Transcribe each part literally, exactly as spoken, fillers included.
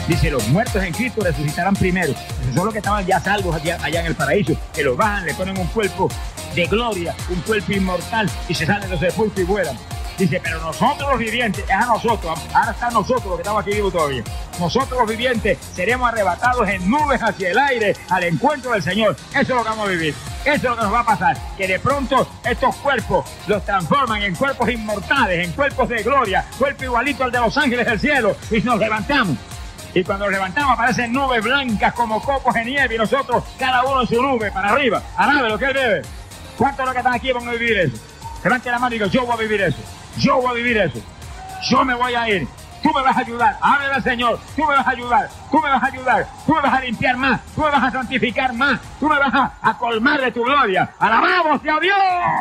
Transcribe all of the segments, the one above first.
Dice, los muertos en Cristo resucitarán primero. Esos son los que estaban ya salvos allá, allá en el paraíso, que los bajan, le ponen un cuerpo de gloria, un cuerpo inmortal, y se salen de los sepulcros y vuelan. Dice, pero nosotros los vivientes, es a nosotros, ahora está nosotros los que estamos aquí vivos todavía. Nosotros los vivientes seremos arrebatados en nubes hacia el aire al encuentro del Señor. Eso es lo que vamos a vivir. Eso es lo que nos va a pasar. Que de pronto estos cuerpos los transforman en cuerpos inmortales, en cuerpos de gloria, cuerpo igualito al de los ángeles del cielo, y nos levantamos. Y cuando nos levantamos aparecen nubes blancas como copos de nieve y nosotros, cada uno en su nube, para arriba. Alabe lo que él bebe. ¿Cuántos de los que están aquí van a vivir eso? Levante la mano y diga, yo voy a vivir eso. Yo voy a vivir eso. Yo me voy a ir. Tú me vas a ayudar. Háblale al Señor. Tú me vas a ayudar. Tú me vas a ayudar. Tú me vas a limpiar más. Tú me vas a santificar más. Tú me vas a, a colmar de tu gloria. ¡Alabamos a Dios!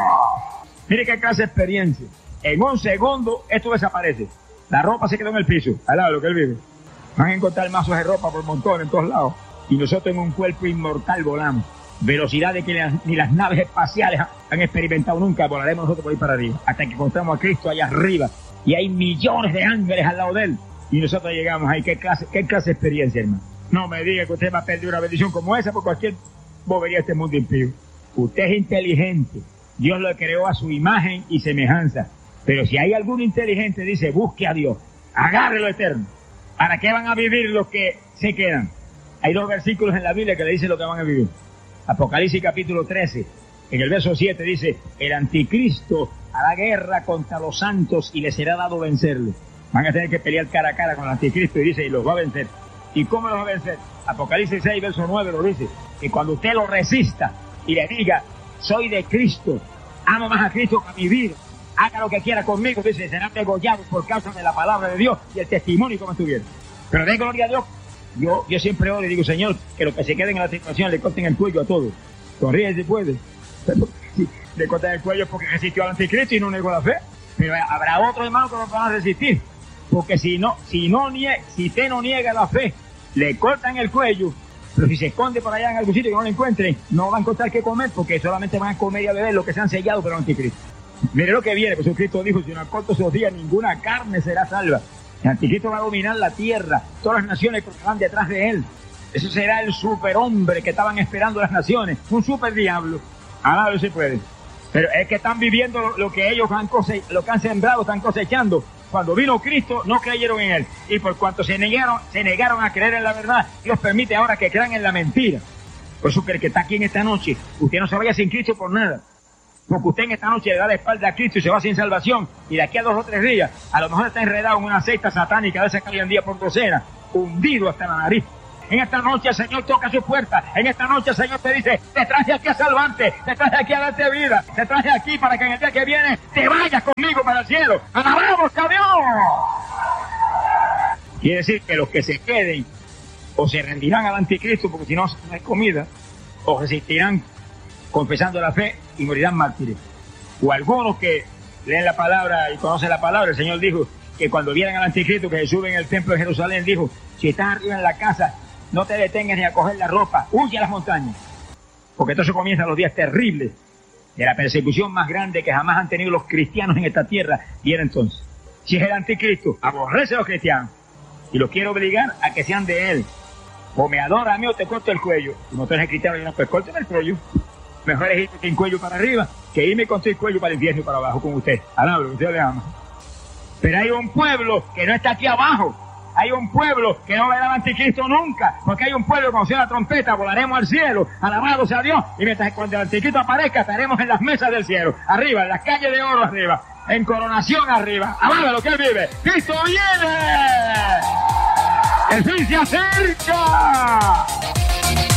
Mire qué clase de experiencia. En un segundo esto desaparece. La ropa se quedó en el piso. Al lado de lo que él vive. Van a encontrar mazos de ropa por montón en todos lados. Y nosotros en un cuerpo inmortal volamos. Velocidades que ni las naves espaciales han experimentado nunca. Volaremos nosotros por ahí para arriba. Hasta que encontramos a Cristo allá arriba. Y hay millones de ángeles al lado de él. Y nosotros llegamos ahí. ¿Qué clase, qué clase de experiencia, hermano? No me diga que usted va a perder una bendición como esa por cualquier bobería de este mundo impío. Usted es inteligente. Dios lo creó a su imagen y semejanza. Pero si hay algún inteligente, dice, busque a Dios. Agarre lo eterno. ¿Para qué van a vivir los que se quedan? Hay dos versículos en la Biblia que le dicen lo que van a vivir. Apocalipsis capítulo trece, en el verso siete dice, el anticristo hará guerra contra los santos y les será dado vencerlos. Van a tener que pelear cara a cara con el anticristo y dice, y los va a vencer. ¿Y cómo los va a vencer? Apocalipsis seis, verso nueve lo dice, que cuando usted lo resista y le diga, soy de Cristo, amo más a Cristo que a mi vida, haga lo que quiera conmigo, dice, serán degollados por causa de la palabra de Dios y el testimonio como estuvieron. Pero den gloria a Dios. Yo, yo siempre oro y digo, Señor, que los que se queden en la situación le corten el cuello a todos. Sonríe si puede. Sí, le cortan el cuello porque resistió al anticristo y no negó la fe. Pero habrá otros hermanos que no van a resistir. Porque si no, si no nie, si usted no niega la fe, le cortan el cuello. Pero si se esconde por allá en algún sitio que no lo encuentren, no van a encontrar qué comer porque solamente van a comer y a beber lo que se han sellado por el anticristo. Mire lo que viene, pues Cristo dijo, si no acorto esos días, ninguna carne será salva. El anticristo va a dominar la tierra, todas las naciones porque van detrás de él. Eso será el superhombre que estaban esperando las naciones, un super diablo. Ah, no se puede. Pero es que están viviendo lo, lo que ellos han cose, lo que han sembrado, están cosechando. Cuando vino Cristo, no creyeron en él. Y por cuanto se negaron, se negaron a creer en la verdad, Dios permite ahora que crean en la mentira. Por eso que el que está aquí en esta noche, usted no se vaya sin Cristo por nada. Porque usted en esta noche le da la espalda a Cristo y se va sin salvación, y de aquí a dos o tres días, a lo mejor está enredado en una secta satánica de esa que hoy en día por docena, hundido hasta la nariz. En esta noche el Señor toca su puerta, en esta noche el Señor te dice, te traje aquí a salvarte, te traje aquí a darte vida, te traje aquí para que en el día que viene te vayas conmigo para el cielo. ¡Alabamos a Dios! Quiere decir que los que se queden, o se rendirán al anticristo, porque si no, no hay comida, o resistirán confesando la fe y morirán mártires. O algunos que leen la palabra y conocen la palabra, el Señor dijo que cuando vieran al anticristo que Jesús en el templo de Jerusalén, dijo, si estás arriba en la casa, no te detengas ni a coger la ropa, huye a las montañas. Porque entonces comienzan los días terribles de la persecución más grande que jamás han tenido los cristianos en esta tierra. Y era entonces, si es el anticristo, aborrece a los cristianos y los quiere obligar a que sean de él. O me adora a mí o te corto el cuello. Si no tú eres cristiano, yo no, pues córtame el cuello. Mejor es irme sin cuello para arriba que irme con el cuello para el infierno y para abajo con usted. Alabro, usted le ama. Pero hay un pueblo que no está aquí abajo. Hay un pueblo que no verá al anticristo nunca. Porque hay un pueblo que cuando sea la trompeta volaremos al cielo. Alabado sea Dios. Y mientras cuando el anticristo aparezca estaremos en las mesas del cielo. Arriba, en las calles de oro arriba. En coronación arriba. Alaba lo que él vive. ¡Cristo viene! ¡El fin se acerca!